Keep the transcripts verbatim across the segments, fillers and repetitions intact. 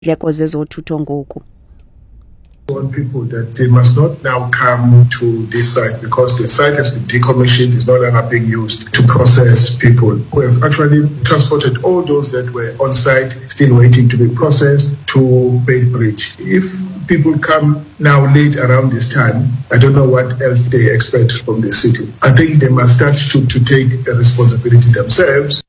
ndleko zezothutho ngoku. Want people that they must not now come to this site because the site has been decommissioned, is no longer being used to process people. We have actually transported all those that were on site, still waiting to be processed, to Beitbridge. If people come now late around this time, I don't know what else they expect from the city. I think they must start to, to take a responsibility themselves.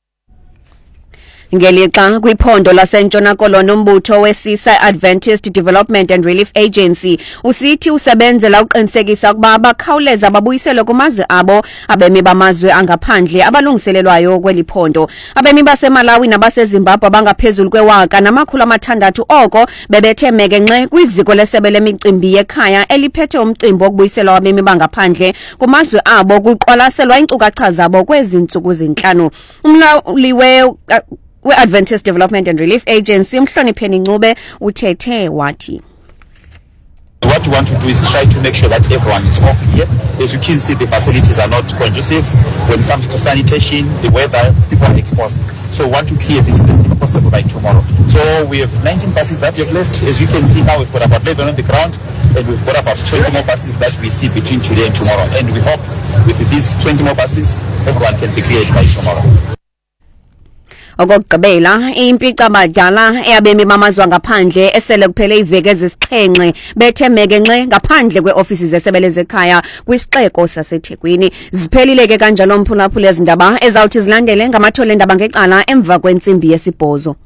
Ngelixa kwiphondo laseNtshona Koloni umbutho weSisa Adventist Development and Relief Agency usithi usebenzela uqinisekisa ukuba abakhawuleza babuyiselwe kumazwe abo abemi bamazwe angaphandle abalungiselelwayo kweliphondo. Abemi baseMalawi nabaseZimbabwe abangaphezulu kwewaka namakhulu amathandathu oko bebethe mekenxe kwiziko lesebe lemicimbi yekhaya eliphethe umcimbi wokubuyiselwa abemi bangaphandle kumazwe abo kuqwalaselwa inkcukacha zabo kwezintsuku zinhlanu. Umlawuli we we-Adventist Development and Relief Agency Mhlonipheni Ncube uthethe wathi. What we want to do is try to make sure that everyone is off here. As you can see, the facilities are not conducive when it comes to sanitation, the weather, people are exposed. So we want to clear this place if possible by tomorrow. So we have nineteen buses that we have left. As you can see now, we've got about eleven on the ground, and we've got about twenty more buses that we see between today and tomorrow. And we hope with these twenty more buses, everyone can be cleared by tomorrow. Okugqibela impica badala eyabemi bamazwe ngaphandle esele kuphele iveke ezisixhenxe bethe mekenxe ngaphandle kweofisi zesebe zekhaya kwisixeko saseThekwini. Ziphelile ke kanjalo mphulaphula ezindaba ezawuthi zilandele ngamathole endaba ngecala emva kwentsimbi yesibhozo.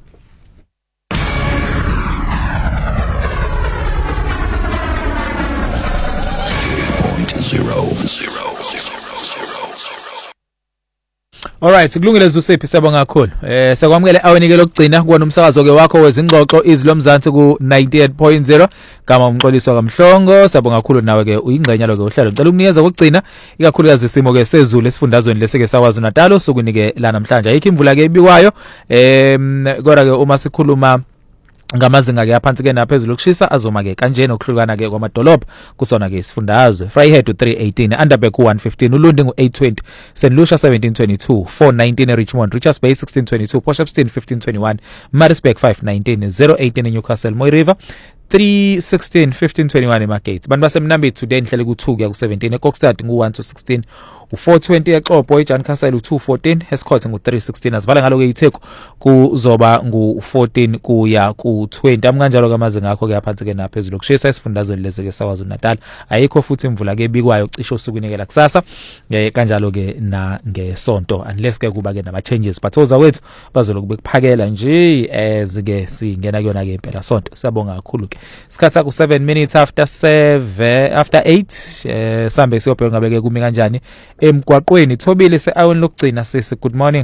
All right, sikulungile Zusiphi siyabonga kakhulu. Eh sekwamukele awenike lokugcina kuona umsakazo ke wakho wezingxoxo izwi lomzansi ku ninety-eight point zero kama umxoliso kaMhlongo. Siyabonga kakhulu nawe ke uyingxenya lo ke uhlelo. Ngicela ukunikeza kokugcina ikakhulukazi isimo ke sezulu esifundazweni leseke sawazi Natal osukunike la namhlanje. Ayikho imvula ke ebikwayo. Eh kodwa ke uma sikhuluma ngamazinga ke aphansi ke naphezulu kushisa azoma ke kanje nokuhlukana ke kwamadolobha kusona ke isifundazwe. Vryheid three eighteen, Underberg one fifteen, uLundi ngu eight twenty, Saint Lucia seventeen twenty-two, four nineteen Richmond, Richards Bay sixteen twenty-two, Potchefstroom fifteen twenty-one, Maritzburg five nineteen, zero eighteen Newcastle, Moy River three sixteen fifteen twenty-one eMargate. Bantu basemnambi today nihlele ku two kuya ku seventeen, eKokstad ngu one to sixteen, u four twenty eXhobo, eJan Castle u two fourteen, eScott ngu three sixteen, asivala ngalo ke iTheku kuzoba ngu fourteen kuya ku twenty. Amkanjalo kamazinga akho ke aphansi ke naphezulu kushisa isifundazweni leze ke sawazi Natal. Ayikho futhi imvula ke ebikwayo cishe usukunikela kusasa eh kanjalo ke na ngesonto unless ke kuba ke nama changes but oza wethu bazolo kube kuphakela nje ezike singena kuyona ke impela sonto. Siyabonga kakhulu ke sikhatha ku seven minutes after seven after eight eh sambe siyobheka ngabeke kumi kanjani emgwaqweni. Thobile se-aweni lokugcina sisi, good morning.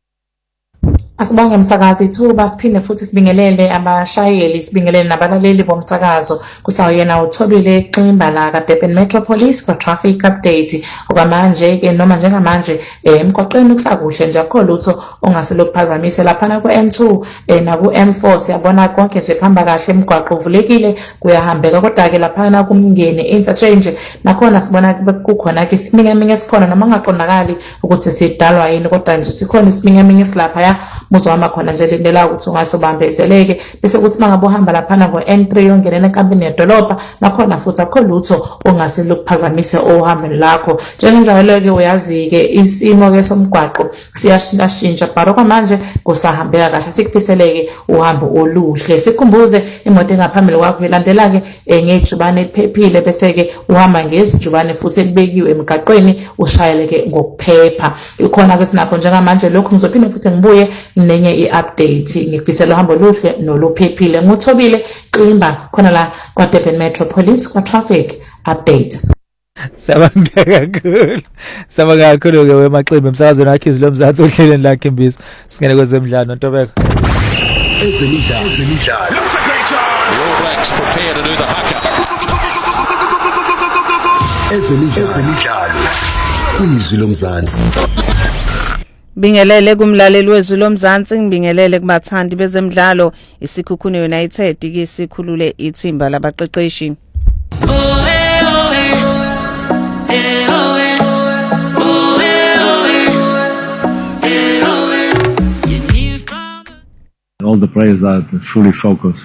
Asibonge msakazi ithuba siphinde futhi sibingelele abashayeli sibingelele nabalaleli bomsakazo kusawuyena uThobile Ximba la ka Durban Metro Police kwa traffic update. Okwamanje ke noma njengamanje emgwaqweni kusakuhle nje akho lutho ongaselokuphazamise lapha ku N two na ku M four siyabona konke nje kuhamba kahle emgwaqo uvulekile kuyahambeka kodwa ke lapha kumngene interchange nakhona sibona kukhona ke simingaminga esikhona noma ngaqondakali ukuthi sidalwa yini kodwa nje sikhona isimingaminga esilapha ya muzwama khona nje lindela ukuthi ungasobambezeleke bese kuthi mangabe uhamba lapha ngo N three yongenene enkambini yedolobha nakhona futhi akho lutho ongaselokuphazamise ohambe lakho. Njengenjalo ke uyazi ke isimo ke somgwaqo siyashintsha shintsha baro kwamanje kusahambeka kahle sikufiseleke uhambo oluhle. Sikhumbuze imoto engaphambili kwakho ilandela ke ngejubane ephephile bese ke uhamba ngezijubane futhi elibekiwe emgaqweni ushayeleke ngokuphepha. Ikhona ke sinapho njengamanje lokho ngizophinde futhi ngibuye nenye i-update ngikufisela uhambo oluhle noluphephile. NguThobile Ximba khona la kwa Durban Metro Police kwa traffic update. Sabanga kakhulu. Sabanga kakhulu ke wemaXimba emsakazweni wakhe izwi lomzansi ohlelweni lakhe imbisi. Singene kwezemidlalo Ntobeko. Ezemidlalo. Ezemidlalo. Looks a great chance. All Blacks prepare to do the haka. Ezemidlalo. Ezemidlalo. Kwizwi lomzansi. Bingelele kumlaleli wezwi lomzansi, ngibingelele kubathandi bezemidlalo. Isikhukhune United ke sikhulule ithimba labaqeqeshi. all the players are fully focused